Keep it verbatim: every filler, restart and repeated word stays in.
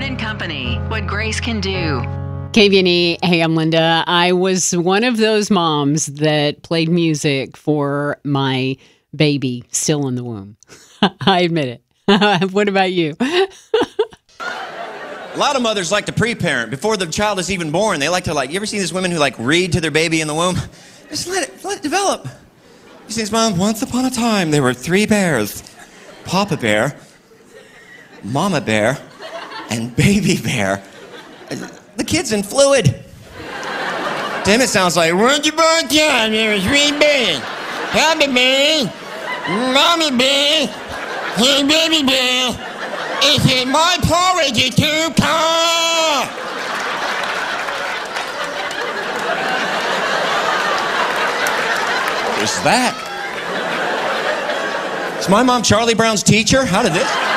Byrne and Company, what Grace can do. K V N E, hey, I'm Linda. I was one of those moms that played music for my baby still in the womb. I admit it. What about you? A lot of mothers like to pre-parent before the child is even born. They like to like, you ever see these women who like read to their baby in the womb? Just let it, let it develop. You see this mom, once upon a time there were three bears. Papa Bear, Mama Bear, and Baby Bear. The kid's in fluid. To him it sounds like, once upon a time there were three bears. Papa Bear, Mommy Bear, and Baby Bear. Is it my porridge is too cold? Is that? Is my mom Charlie Brown's teacher? How did this?